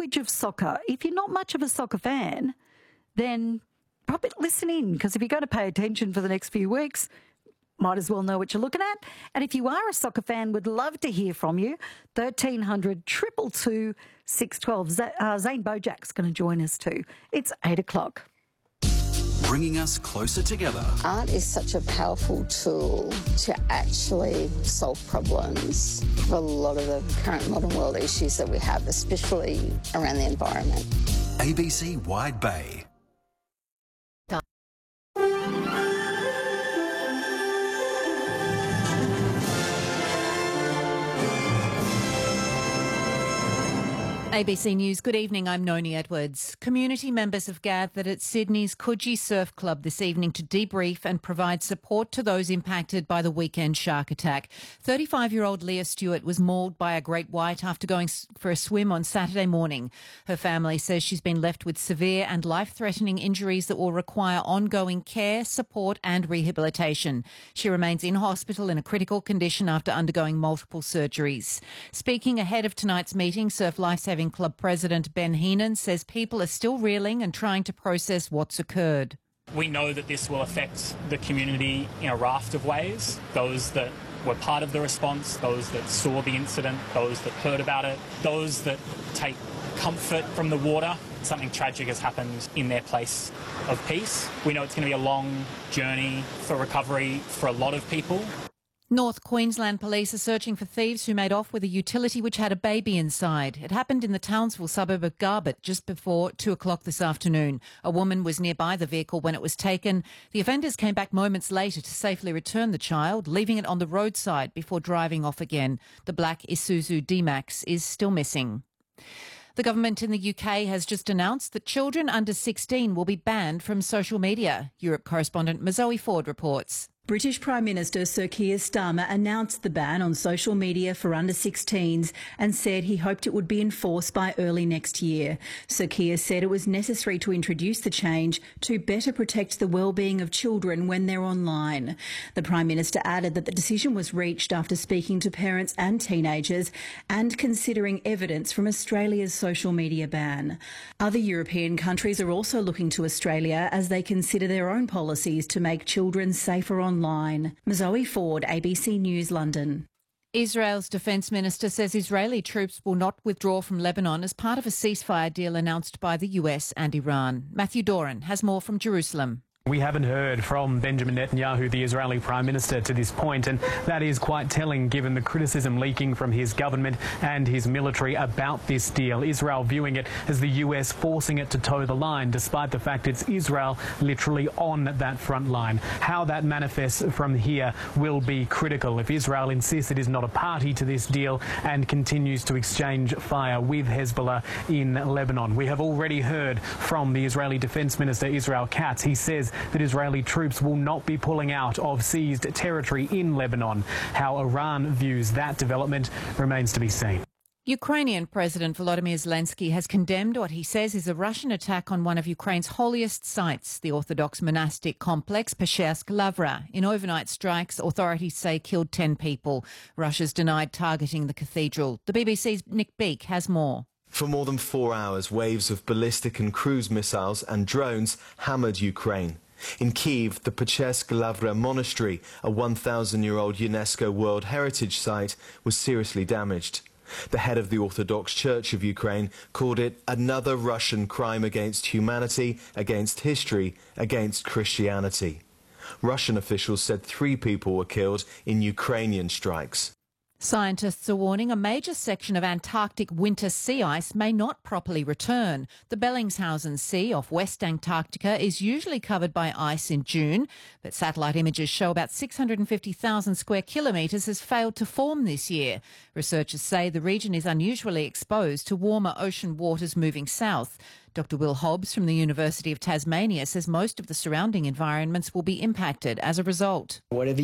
language of soccer. If you're not much of a soccer fan, then probably listen in, because if you're going to pay attention for the next few weeks, might as well know what you're looking at. And if you are a soccer fan, would love to hear from you. 1300 222 612. Zane Bojak's going to join us too. It's 8 o'clock. Bringing us closer together. Art is such a powerful tool to actually solve problems for a lot of the current modern world issues that we have, especially around the environment. ABC Wide Bay. ABC News, good evening, I'm Noni Edwards. Community members have gathered at Sydney's Coogee Surf Club this evening to debrief and provide support to those impacted by the weekend shark attack. 35-year-old Leah Stewart was mauled by a great white after going for a swim on Saturday morning. Her family says she's been left with severe and life-threatening injuries that will require ongoing care, support and rehabilitation. She remains in hospital in a critical condition after undergoing multiple surgeries. Speaking ahead of tonight's meeting, Surf Lifesaving Club President Ben Heenan says people are still reeling and trying to process what's occurred. We know that this will affect the community in a raft of ways. Those that were part of the response, those that saw the incident, those that heard about it, those that take comfort from the water. Something tragic has happened in their place of peace. We know it's going to be a long journey for recovery for a lot of people. North Queensland police are searching for thieves who made off with a utility which had a baby inside. It happened in the Townsville suburb of Garbutt just before 2 o'clock this afternoon. A woman was nearby the vehicle when it was taken. The offenders came back moments later to safely return the child, leaving it on the roadside before driving off again. The black Isuzu D-Max is still missing. The government in the UK has just announced that children under 16 will be banned from social media. Europe correspondent Mazoe Ford reports. British Prime Minister Sir Keir Starmer announced the ban on social media for under 16s and said he hoped it would be enforced by early next year. Sir Keir said it was necessary to introduce the change to better protect the well-being of children when they're online. The Prime Minister added that the decision was reached after speaking to parents and teenagers and considering evidence from Australia's social media ban. Other European countries are also looking to Australia as they consider their own policies to make children safer online. Mazoe Ford, ABC News, London. Israel's defence minister says Israeli troops will not withdraw from Lebanon as part of a ceasefire deal announced by the US and Iran. Matthew Doran has more from Jerusalem. We haven't heard from Benjamin Netanyahu, the Israeli Prime Minister, to this point, and that is quite telling given the criticism leaking from his government and his military about this deal. Israel viewing it as the US forcing it to toe the line, despite the fact it's Israel literally on that front line. How that manifests from here will be critical if Israel insists it is not a party to this deal and continues to exchange fire with Hezbollah in Lebanon. We have already heard from the Israeli Defense Minister, Israel Katz. He says that Israeli troops will not be pulling out of seized territory in Lebanon. How Iran views that development remains to be seen. Ukrainian President Volodymyr Zelensky has condemned what he says is a Russian attack on one of Ukraine's holiest sites, the Orthodox monastic complex Peschersk Lavra. In overnight strikes, authorities say killed 10 people. Russia's denied targeting the cathedral. The BBC's Nick Beake has more. For more than 4 hours, waves of ballistic and cruise missiles and drones hammered Ukraine. In Kyiv, the Peschersk Lavra monastery, a 1,000-year-old UNESCO World Heritage Site, was seriously damaged. The head of the Orthodox Church of Ukraine called it another Russian crime against humanity, against history, against Christianity. Russian officials said 3 people were killed in Ukrainian strikes. Scientists are warning a major section of Antarctic winter sea ice may not properly return. The Bellingshausen Sea off West Antarctica is usually covered by ice in June, but satellite images show about 650,000 square kilometres has failed to form this year. Researchers say the region is unusually exposed to warmer ocean waters moving south. Dr Will Hobbs from the University of Tasmania says most of the surrounding environments will be impacted as a result. Whatever